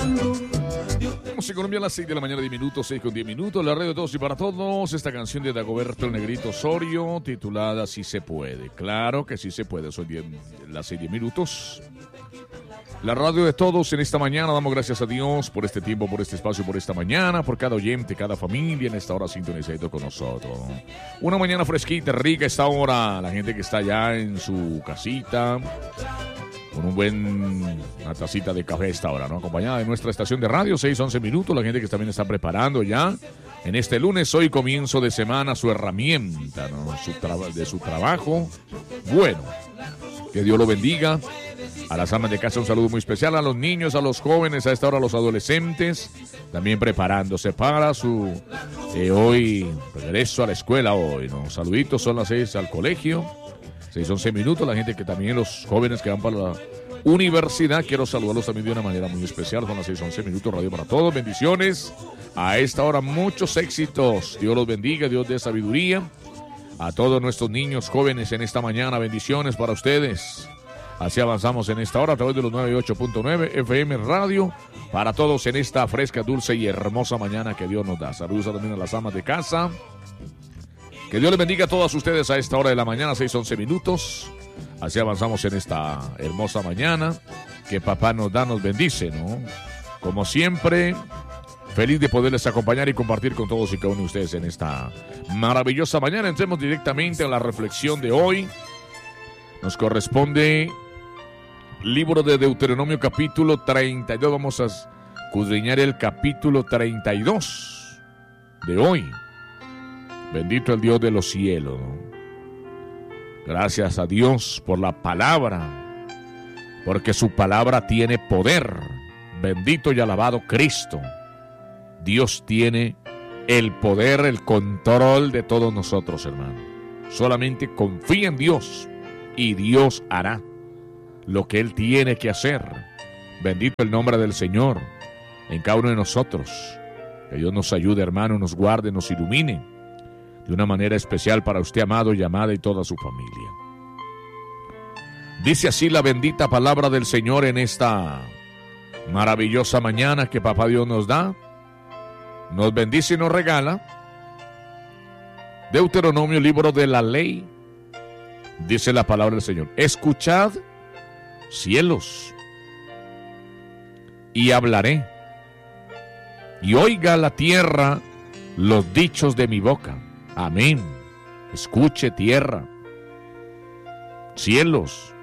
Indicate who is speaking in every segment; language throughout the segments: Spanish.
Speaker 1: En Colombia a las 6 de la mañana, 10 minutos, 6 con 10 minutos. La radio de todos y para todos. Esta canción de Dagoberto el Negrito Osorio, titulada Sí se puede. Claro que sí se puede. Son las 6, 10 minutos. La radio de todos en esta mañana. Damos gracias a Dios por este tiempo, por este espacio, por esta mañana, por cada oyente, cada familia en esta hora sintonizado con nosotros. Una mañana fresquita, rica esta hora. La gente que está allá en su casita, con una tacita de café a esta hora, ¿no? Acompañada de nuestra estación de radio, 6-11 minutos. La gente que también está preparando ya en este lunes, hoy comienzo de semana, su herramienta, ¿no? De su trabajo. Bueno, que Dios lo bendiga. A las amas de casa un saludo muy especial, a los niños, a los jóvenes, a esta hora a los adolescentes, también preparándose para su hoy regreso a la escuela hoy, ¿no? Saluditos, son las 6 al colegio, 6-11 minutos, la gente que también, los jóvenes que van para la universidad, quiero saludarlos también de una manera muy especial, son las 6-11 minutos, radio para todos, bendiciones, a esta hora muchos éxitos, Dios los bendiga, Dios dé sabiduría, a todos nuestros niños jóvenes en esta mañana, bendiciones para ustedes. Así avanzamos en esta hora a través de los 98.9 FM Radio para todos en esta fresca, dulce y hermosa mañana que Dios nos da. Saludos también a las amas de casa. Que Dios les bendiga a todas ustedes a esta hora de la mañana, 6-11 minutos. Así avanzamos en esta hermosa mañana que papá nos da, nos bendice, ¿no? Como siempre, feliz de poderles acompañar y compartir con todos y cada uno de ustedes en esta maravillosa mañana. Entremos directamente a la reflexión de hoy. Nos corresponde libro de Deuteronomio capítulo 32. Vamos a escudriñar el capítulo 32 de hoy. Bendito el Dios de los cielos, ¿no? Gracias a Dios por la palabra, porque su palabra tiene poder. Bendito y alabado Cristo. Dios tiene el poder, el control de todos nosotros, hermano. Solamente confía en Dios y Dios hará lo que Él tiene que hacer. Bendito el nombre del Señor en cada uno de nosotros. Que Dios nos ayude, hermano, nos guarde, nos ilumine de una manera especial para usted, amado y amada, y toda su familia. Dice así la bendita palabra del Señor en esta maravillosa mañana que Papá Dios nos da, nos bendice y nos regala. Deuteronomio, libro de la ley, dice la palabra del Señor: escuchad, cielos, y hablaré, y oiga la tierra los dichos de mi boca. Amén. Escuche tierra, cielos,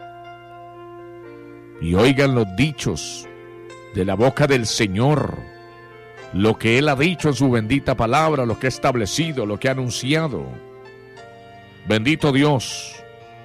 Speaker 1: y oigan los dichos de la boca del Señor, lo que Él ha dicho en su bendita palabra, lo que ha establecido, lo que ha anunciado. Bendito Dios.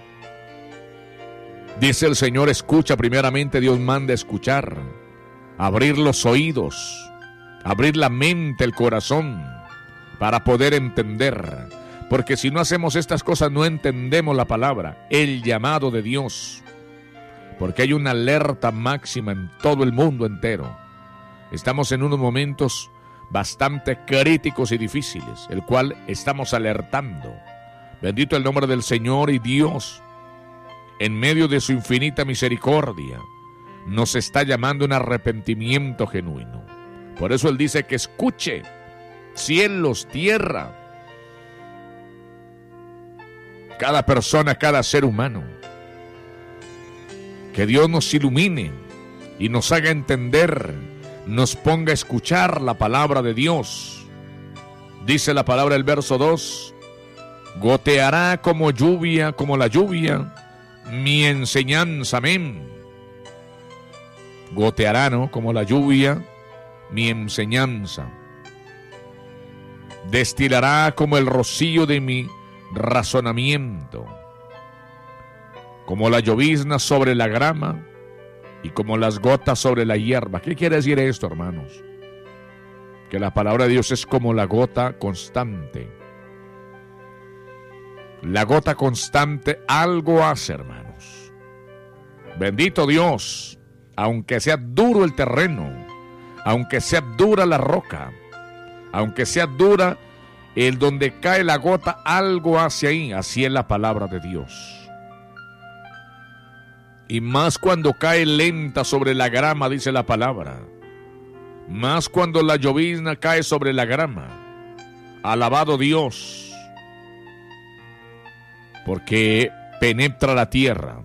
Speaker 1: Dice el Señor, escucha. Primeramente Dios manda escuchar, abrir los oídos, abrir la mente, el corazón, para poder entender. Porque si no hacemos estas cosas no entendemos la palabra, el llamado de Dios. Porque hay una alerta máxima en todo el mundo entero. Estamos en unos momentos bastante críticos y difíciles, el cual estamos alertando. Bendito el nombre del Señor, y Dios, en medio de su infinita misericordia, nos está llamando a un arrepentimiento genuino. Por eso Él dice que escuche, cielos, tierra, cada persona, cada ser humano. Que Dios nos ilumine y nos haga entender, nos ponga a escuchar la palabra de Dios. Dice la palabra del verso 2: goteará como lluvia, como la lluvia, mi enseñanza. Amén. Goteará, ¿no? Como la lluvia, mi enseñanza. Destilará como el rocío de mi razonamiento, como la llovizna sobre la grama y como las gotas sobre la hierba. ¿Qué quiere decir esto, hermanos? Que la palabra de Dios es como la gota constante. La gota constante algo hace, hermanos. Bendito Dios. Aunque sea duro el terreno, aunque sea dura la roca, aunque sea dura el donde cae la gota, algo hace ahí. Así es la palabra de Dios. Y más cuando cae lenta sobre la grama, dice la palabra. más cuando la llovizna cae sobre la grama. Alabado Dios, porque penetra la tierra.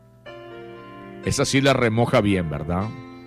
Speaker 1: Esa sí la remoja bien, ¿verdad?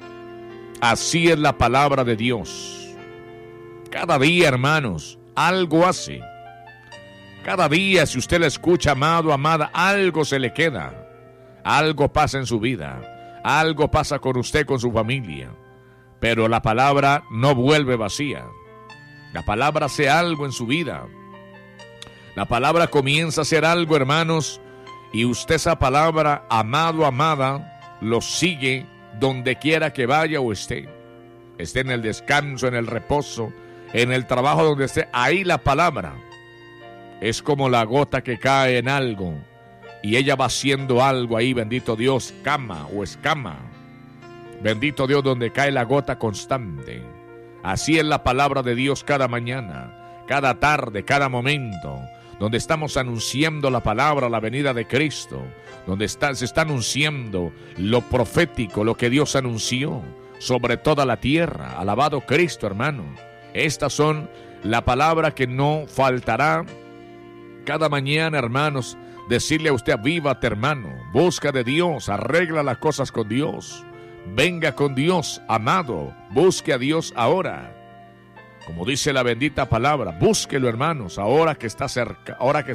Speaker 1: Así es la palabra de Dios. Cada día, hermanos, algo hace. Cada día, si usted la escucha, amado, amada, algo se le queda. Algo pasa en su vida. Algo pasa con usted, con su familia. Pero la palabra no vuelve vacía. La palabra hace algo en su vida. La palabra comienza a hacer algo, hermanos, y usted esa palabra, amado, amada, lo sigue donde quiera que vaya o esté. Esté en el descanso, en el reposo, en el trabajo donde esté. Ahí la palabra es como la gota que cae en algo y ella va haciendo algo ahí, bendito Dios, cama o escama. Bendito Dios, donde cae la gota constante. Así es la palabra de Dios cada mañana, cada tarde, cada momento, donde estamos anunciando la palabra, la venida de Cristo, donde se está anunciando lo profético, lo que Dios anunció sobre toda la tierra. Alabado Cristo, hermano. Estas son la palabra que no faltará cada mañana, hermanos. Decirle a usted, avívate, hermano, busca de Dios, arregla las cosas con Dios, venga con Dios, amado, busque a Dios ahora. Como dice la bendita palabra, búsquelo, hermanos, ahora que está cerca, ahora que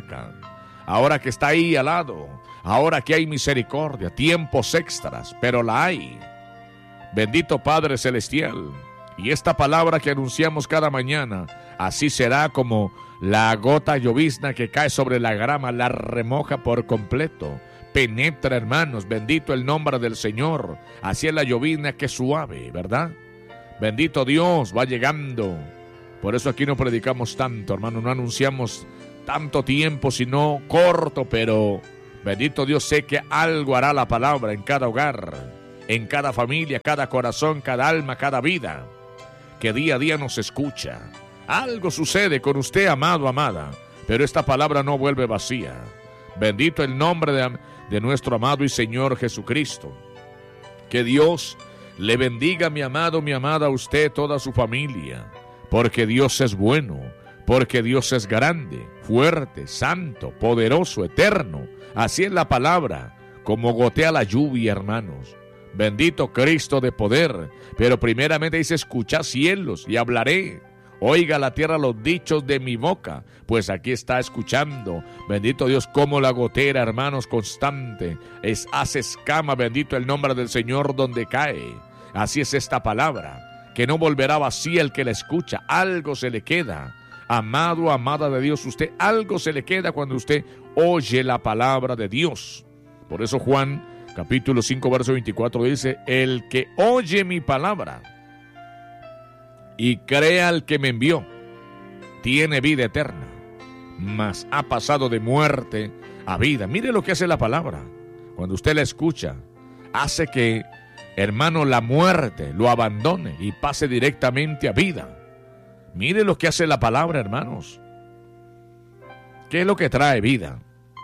Speaker 1: está ahí al lado, ahora que hay misericordia, tiempos extras, pero la hay. Bendito Padre Celestial. Y esta palabra que anunciamos cada mañana, así será como la gota llovizna que cae sobre la grama, la remoja por completo. Penetra, hermanos, bendito el nombre del Señor. Así es la llovizna que es suave, ¿verdad? Bendito Dios, va llegando. Por eso aquí no predicamos tanto, hermano, no anunciamos tanto tiempo, sino corto, pero bendito Dios, sé que algo hará la palabra en cada hogar, en cada familia, cada corazón, cada alma, cada vida, que día a día nos escucha. Algo sucede con usted, amado, amada, pero esta palabra no vuelve vacía. Bendito el nombre de nuestro amado y Señor Jesucristo. Que Dios le bendiga, mi amado, mi amada, a usted, toda su familia, porque Dios es bueno, porque Dios es grande, fuerte, santo, poderoso, eterno. Así es la palabra, como gotea la lluvia, hermanos. Bendito Cristo de poder, pero primeramente dice, escuchad cielos y hablaré. Oiga la tierra los dichos de mi boca, pues aquí está escuchando. Bendito Dios, como la gotera, hermanos, constante, hace escama, bendito el nombre del Señor donde cae. Así es esta palabra, que no volverá vacía el que la escucha, algo se le queda. Amado, amada de Dios, usted, algo se le queda cuando usted oye la palabra de Dios. Por eso Juan, capítulo 5, verso 24, dice, el que oye mi palabra y crea al que me envió, tiene vida eterna, mas ha pasado de muerte a vida. Mire lo que hace la palabra. Cuando usted la escucha, hace que, hermano, la muerte lo abandone y pase directamente a vida. Mire lo que hace la palabra, hermanos. ¿Qué es lo que trae vida?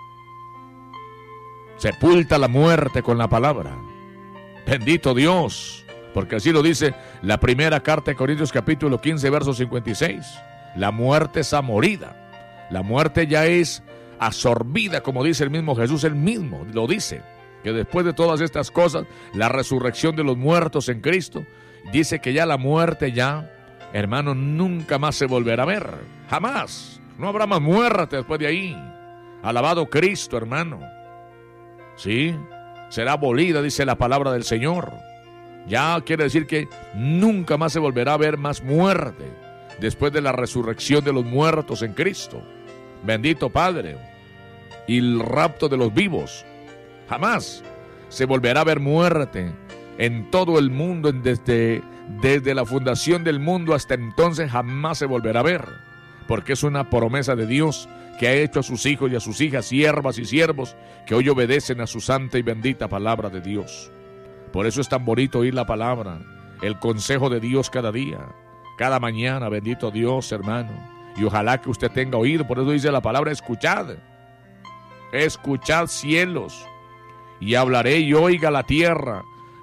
Speaker 1: Sepulta la muerte con la palabra. Bendito Dios. Porque así lo dice la primera carta de Corintios capítulo 15, verso 56. La muerte es amorida. La muerte ya es absorbida, como dice el mismo Jesús, él mismo lo dice. Que después de todas estas cosas, la resurrección de los muertos en Cristo, dice que ya la muerte ya, hermano, nunca más se volverá a ver. Jamás. No habrá más muerte después de ahí. Alabado Cristo, hermano. Sí, será abolida, dice la palabra del Señor. Ya quiere decir que nunca más se volverá a ver más muerte después de la resurrección de los muertos en Cristo. Bendito Padre. Y el rapto de los vivos. Jamás se volverá a ver muerte en todo el mundo, desde la fundación del mundo hasta entonces jamás se volverá a ver, porque es una promesa de Dios que ha hecho a sus hijos y a sus hijas, siervas y siervos, que hoy obedecen a su santa y bendita palabra de Dios. Por eso es tan bonito oír la palabra, el consejo de Dios cada día, cada mañana, bendito Dios, hermano. Y ojalá que usted tenga oído, por eso dice la palabra, escuchad cielos, y hablaré y oiga la tierra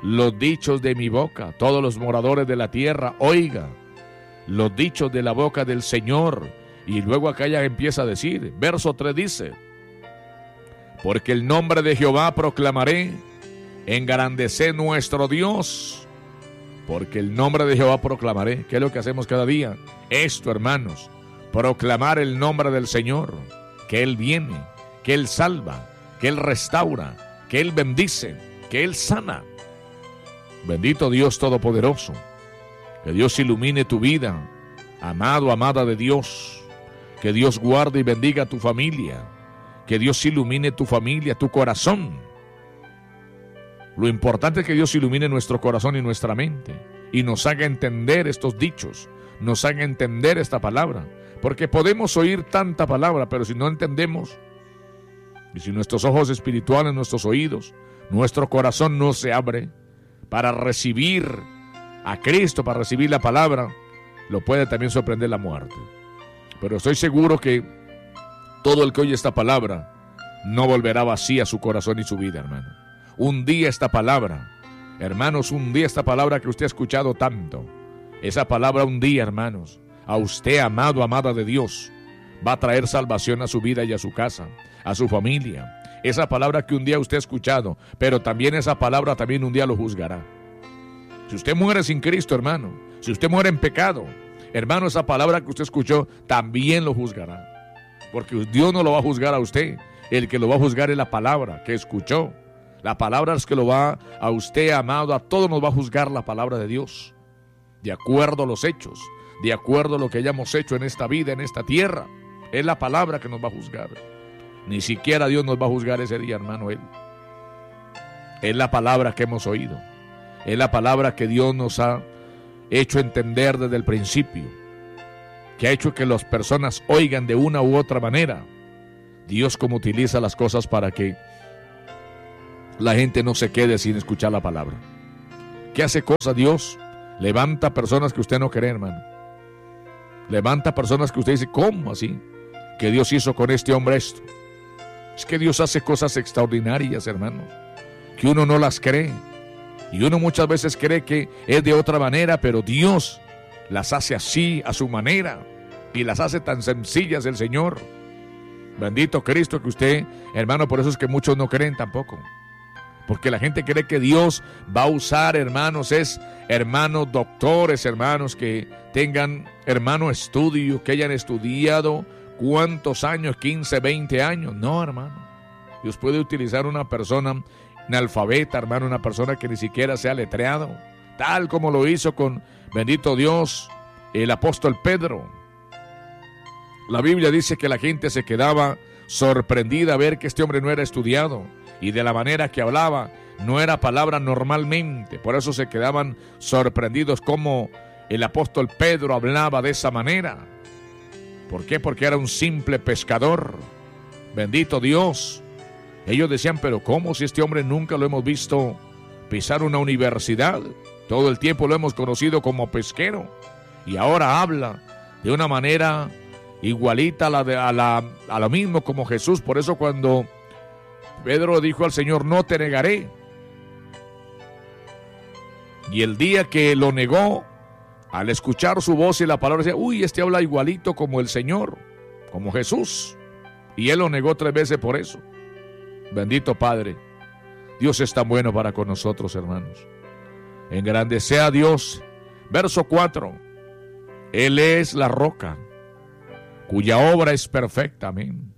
Speaker 1: los dichos de mi boca. Todos los moradores de la tierra, oiga los dichos de la boca del Señor. Y luego acá ya empieza a decir, verso 3 dice, porque el nombre de Jehová proclamaré, engrandeced nuestro Dios, porque el nombre de Jehová proclamaré. ¿Qué es lo que hacemos cada día? Esto, hermanos, proclamar el nombre del Señor, que Él viene, que Él salva, que Él restaura, que Él bendice, que Él sana. Bendito Dios Todopoderoso, que Dios ilumine tu vida, amado, amada de Dios, que Dios guarde y bendiga a tu familia, que Dios ilumine tu familia, tu corazón. Lo importante es que Dios ilumine nuestro corazón y nuestra mente y nos haga entender estos dichos, nos haga entender esta palabra, porque podemos oír tanta palabra, pero si no entendemos, y si nuestros ojos espirituales, nuestros oídos, nuestro corazón no se abre para recibir a Cristo, para recibir la palabra, lo puede también sorprender la muerte. Pero estoy seguro que todo el que oye esta palabra no volverá vacía su corazón y su vida, hermano. Un día esta palabra, hermanos, un día esta palabra que usted ha escuchado tanto, esa palabra un día, hermanos, a usted, amado, amada de Dios, va a traer salvación a su vida y a su casa, a su familia. Esa palabra que un día usted ha escuchado, pero también esa palabra también un día lo juzgará. Si usted muere sin Cristo, hermano, si usted muere en pecado, hermano, esa palabra que usted escuchó también lo juzgará. Porque Dios no lo va a juzgar a usted, el que lo va a juzgar es la palabra que escuchó. La palabra es que lo va a usted, amado, a todos nos va a juzgar la palabra de Dios. De acuerdo a los hechos, de acuerdo a lo que hayamos hecho en esta vida, en esta tierra. Es la palabra que nos va a juzgar. Ni siquiera Dios nos va a juzgar ese día, hermano. Él. Es la palabra que hemos oído. Es la palabra que Dios nos ha hecho entender desde el principio. Que ha hecho que las personas oigan de una u otra manera. Dios como utiliza las cosas para que la gente no se quede sin escuchar la palabra. ¿Qué hace cosa Dios? Levanta personas que usted no cree, hermano. Levanta personas que usted dice, ¿cómo así? Que Dios hizo con este hombre esto. Es que Dios hace cosas extraordinarias, hermanos, que uno no las cree. Y uno muchas veces cree que es de otra manera, pero Dios las hace así, a su manera. Y las hace tan sencillas el Señor. Bendito Cristo que usted, hermano, por eso es que muchos no creen tampoco. Porque la gente cree que Dios va a usar, hermanos, hermanos doctores, hermanos que tengan, hermano, estudio, que hayan estudiado cuántos años, 15, 20 años. No, hermano. Dios puede utilizar una persona analfabeta, hermano, una persona que ni siquiera sea letreado, tal como lo hizo con, bendito Dios, el apóstol Pedro. La Biblia dice que la gente se quedaba sorprendida a ver que este hombre no era estudiado y de la manera que hablaba no era palabra normalmente. Por eso se quedaban sorprendidos como el apóstol Pedro hablaba de esa manera. ¿Por qué? Porque era un simple pescador. Bendito Dios. Ellos decían, pero ¿cómo si este hombre nunca lo hemos visto pisar una universidad? Todo el tiempo lo hemos conocido como pesquero. Y ahora habla de una manera igualita a lo mismo como Jesús. Por eso cuando Pedro dijo al Señor, no te negaré. Y el día que lo negó, al escuchar su voz y la palabra, decía, uy, este habla igualito como el Señor, como Jesús. Y él lo negó 3 veces por eso. Bendito Padre. Dios es tan bueno para con nosotros, hermanos. Engrandece a Dios. Verso 4. Él es la roca, cuya obra es perfecta. Amén.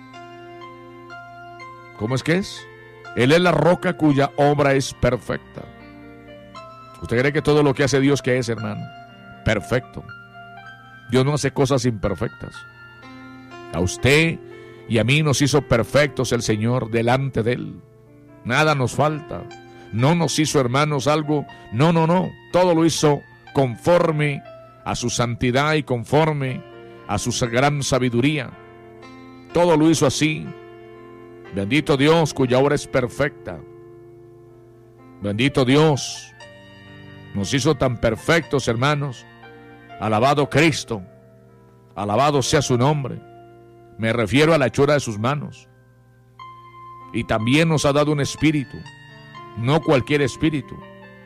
Speaker 1: ¿Cómo es que es? Él es la roca cuya obra es perfecta. ¿Usted cree que todo lo que hace Dios, qué es, hermano? Perfecto. Dios no hace cosas imperfectas. A usted y a mí nos hizo perfectos el Señor delante de Él. Nada nos falta. No nos hizo, hermanos, algo. No. Todo lo hizo conforme a su santidad y conforme a su gran sabiduría. Todo lo hizo así. Bendito Dios, cuya obra es perfecta. Bendito Dios. Nos hizo tan perfectos, hermanos. Alabado Cristo. Alabado sea su nombre. Me refiero a la hechura de sus manos. Y también nos ha dado un espíritu. No cualquier espíritu.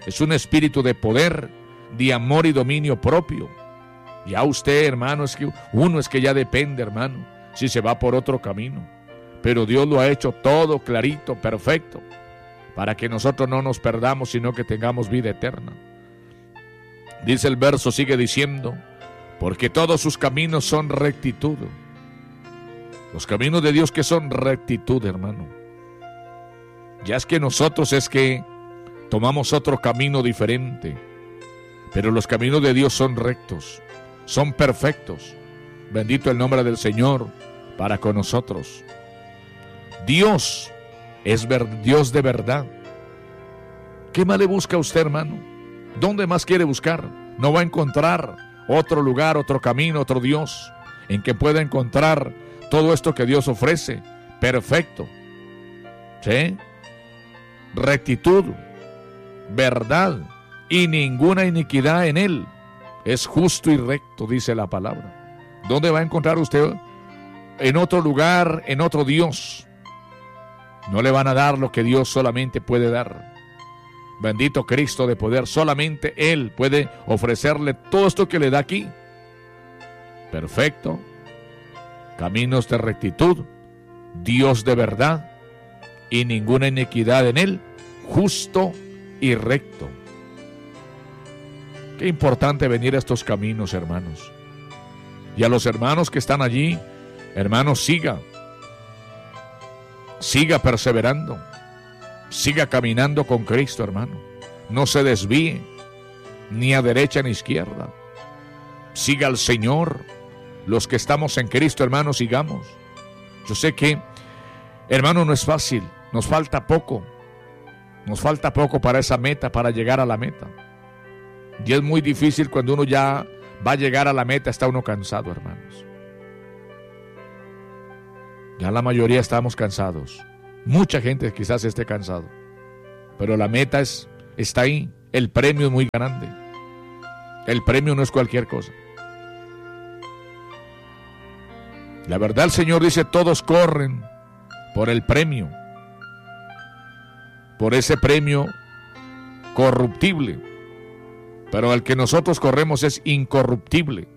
Speaker 1: Es un espíritu de poder, de amor y dominio propio. Ya usted, hermano, es que ya depende, hermano, si se va por otro camino. Pero Dios lo ha hecho todo clarito, perfecto, para que nosotros no nos perdamos, sino que tengamos vida eterna. Dice el verso, sigue diciendo, porque todos sus caminos son rectitud. Los caminos de Dios que son rectitud, hermano. Ya es que nosotros tomamos otro camino diferente, pero los caminos de Dios son rectos, son perfectos. Bendito el nombre del Señor para con nosotros. Dios es Dios de verdad. ¿Qué más le busca a usted, hermano? ¿Dónde más quiere buscar? No va a encontrar otro lugar, otro camino, otro Dios en que pueda encontrar todo esto que Dios ofrece, perfecto. ¿Sí? Rectitud, verdad y ninguna iniquidad en él. Es justo y recto, dice la palabra. ¿Dónde va a encontrar usted en otro lugar, en otro Dios? No le van a dar lo que Dios solamente puede dar. Bendito Cristo de poder, solamente Él puede ofrecerle todo esto que le da aquí. Perfecto, caminos de rectitud, Dios de verdad y ninguna iniquidad en Él, justo y recto. Qué importante venir a estos caminos, hermanos. Y a los hermanos que están allí, hermanos, siga perseverando. Siga caminando con Cristo, hermano. No se desvíe, ni a derecha ni a izquierda. Siga al Señor. Los que estamos en Cristo, hermano, sigamos. Yo sé que, hermano, no es fácil. Nos falta poco. Nos falta poco para esa meta, para llegar a la meta. Y es muy difícil cuando uno ya va a llegar a la meta, está uno cansado, hermanos. Ya la mayoría estamos cansados. Mucha gente quizás esté cansado, pero la meta está ahí. El premio es muy grande. El premio no es cualquier cosa. La verdad, el Señor dice, todos corren por el premio, por ese premio corruptible, pero el que nosotros corremos es incorruptible.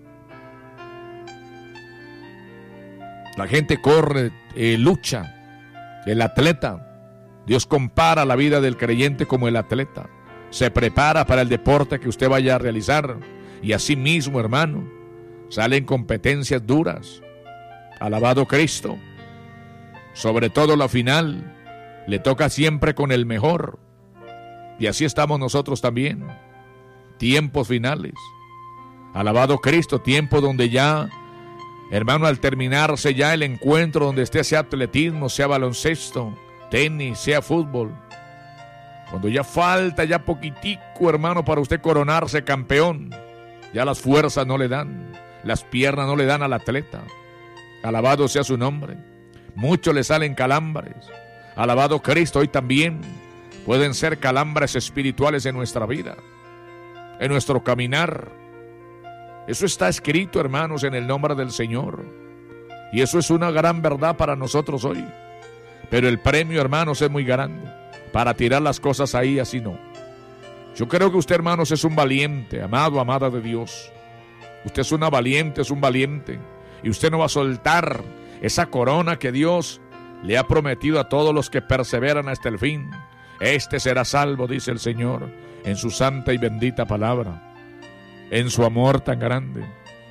Speaker 1: La gente corre, lucha. El atleta, Dios compara la vida del creyente como el atleta. Se prepara para el deporte que usted vaya a realizar. Y así mismo, hermano, salen competencias duras. Alabado Cristo. Sobre todo la final, le toca siempre con el mejor. Y así estamos nosotros también. Tiempos finales. Alabado Cristo, tiempo donde ya, hermano, al terminarse ya el encuentro, donde esté, sea atletismo, sea baloncesto, tenis, sea fútbol, cuando ya falta ya poquitico, hermano, para usted coronarse campeón, ya las fuerzas no le dan, las piernas no le dan al atleta. Alabado sea su nombre. Muchos le salen calambres. Alabado Cristo, hoy también pueden ser calambres espirituales en nuestra vida, en nuestro caminar. Eso está escrito, hermanos, en el nombre del Señor. Y eso es una gran verdad para nosotros hoy. Pero el premio, hermanos, es muy grande. Para tirar las cosas ahí, así no. Yo creo que usted, hermanos, es un valiente, amado, amada de Dios. Usted es una valiente, es un valiente. Y usted no va a soltar esa corona que Dios le ha prometido a todos los que perseveran hasta el fin. Este será salvo, dice el Señor, en su santa y bendita palabra. En su amor tan grande.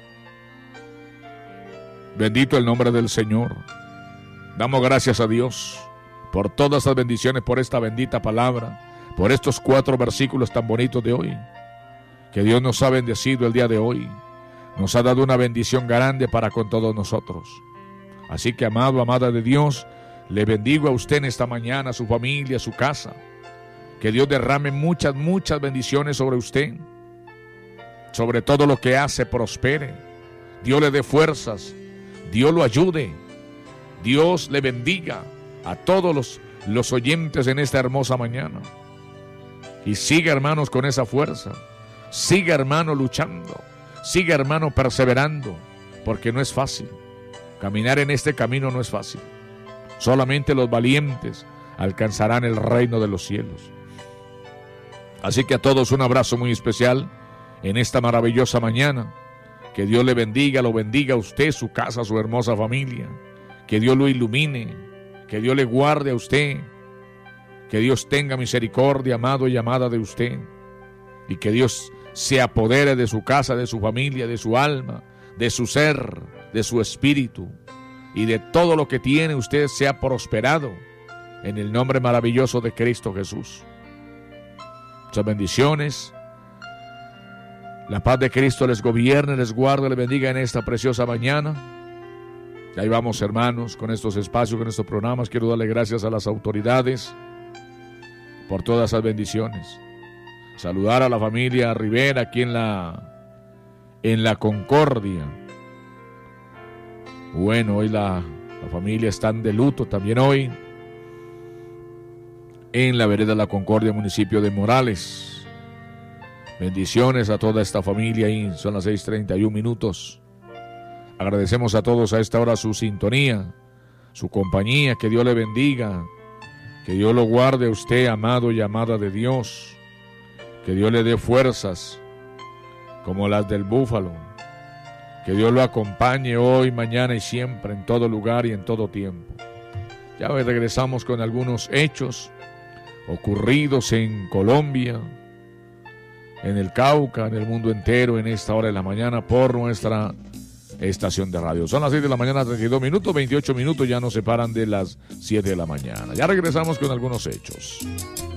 Speaker 1: Bendito el nombre del Señor. Damos gracias a Dios por todas las bendiciones, por esta bendita palabra, por estos 4 versículos tan bonitos de hoy, que Dios nos ha bendecido el día de hoy. Nos ha dado una bendición grande para con todos nosotros. Así que, amado, amada de Dios, le bendigo a usted en esta mañana, a su familia, a su casa. Que Dios derrame muchas, muchas bendiciones sobre usted. Sobre todo lo que hace prospere. Dios le dé fuerzas. Dios lo ayude. Dios le bendiga a todos los oyentes en esta hermosa mañana. Y siga, hermanos, con esa fuerza. Siga, hermano, luchando. Siga, hermano, perseverando. Porque no es fácil. Caminar en este camino no es fácil. Solamente los valientes alcanzarán el reino de los cielos. Así que a todos un abrazo muy especial en esta maravillosa mañana. Que Dios le bendiga, lo bendiga a usted, su casa, su hermosa familia. Que Dios lo ilumine, que Dios le guarde a usted. Que Dios tenga misericordia, amado y amada de usted. Y que Dios se apodere de su casa, de su familia, de su alma, de su ser, de su espíritu. Y de todo lo que tiene usted sea prosperado en el nombre maravilloso de Cristo Jesús. Muchas bendiciones. La paz de Cristo les gobierne, les guarde, les bendiga en esta preciosa mañana. Y ahí vamos, hermanos, con estos espacios, con estos programas. Quiero darle gracias a las autoridades por todas esas bendiciones. Saludar a la familia Rivera aquí en la Concordia. Bueno, hoy la familia está de luto también hoy en la vereda La Concordia, municipio de Morales. Bendiciones a toda esta familia ahí, son las 6:31. Agradecemos a todos a esta hora su sintonía, su compañía, que Dios le bendiga, que Dios lo guarde a usted, amado y amada de Dios, que Dios le dé fuerzas como las del búfalo, que Dios lo acompañe hoy, mañana y siempre, en todo lugar y en todo tiempo. Ya hoy regresamos con algunos hechos ocurridos en Colombia, en el Cauca, en el mundo entero, en esta hora de la mañana, por nuestra estación de radio. Son las 6 de la mañana, 32 minutos, 28 minutos, ya nos separan de las 7 de la mañana. Ya regresamos con algunos hechos.